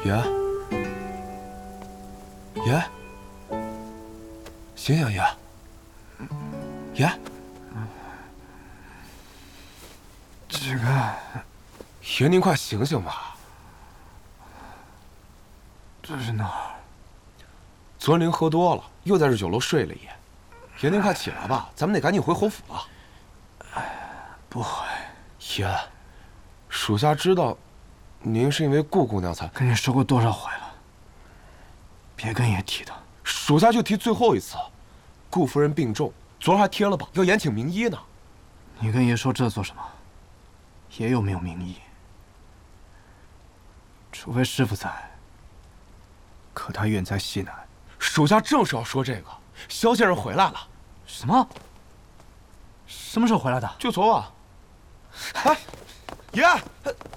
爷，爷，醒醒，爷，爷， 这个， 爷您快醒醒吧！ 这是哪儿？ 昨儿您喝多了，又在这酒楼睡了一夜。爷您快起来吧，咱们得赶紧回侯府了。 不会， 爷，属下知道，您是因为顾姑娘才…… 跟你说过多少回了，别跟爷提他。 属下就提最后一次。顾夫人病重，昨儿还贴了榜，要延请名医呢。 你跟爷说这做什么？爷又没有名医，除非师傅在。可他远在西南。 属下正是要说这个。萧先生回来了。 什么？什么时候回来的？ 就昨晚。哎，爷，